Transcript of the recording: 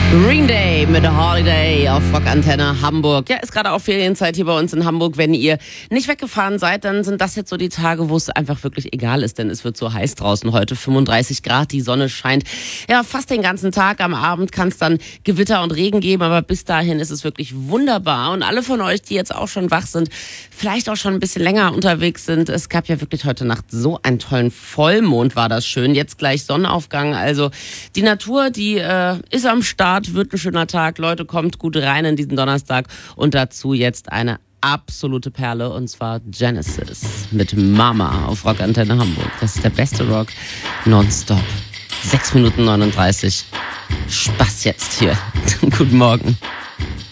Green Day mit Holiday auf Rockantenne Hamburg. Ja, ist gerade auch Ferienzeit hier bei uns in Hamburg. Wenn ihr nicht weggefahren seid, dann sind das jetzt so die Tage, wo es einfach wirklich egal ist, denn es wird so heiß draußen heute. 35 Grad, die Sonne scheint ja fast den ganzen Tag. Am Abend kann es dann Gewitter und Regen geben, aber bis dahin ist es wirklich wunderbar. Und alle von euch, die jetzt auch schon wach sind, vielleicht auch schon ein bisschen länger unterwegs sind, es gab ja wirklich heute Nacht so einen tollen Vollmond, war das schön. Jetzt gleich Sonnenaufgang, also die Natur, die ist am Start. Wird ein schöner Tag. Leute, kommt gut rein in diesen Donnerstag. Und dazu jetzt eine absolute Perle, und zwar Genesis mit Mama auf Rockantenne Hamburg. Das ist der beste Rock nonstop. 6 Minuten 39. Spaß jetzt hier. Guten Morgen.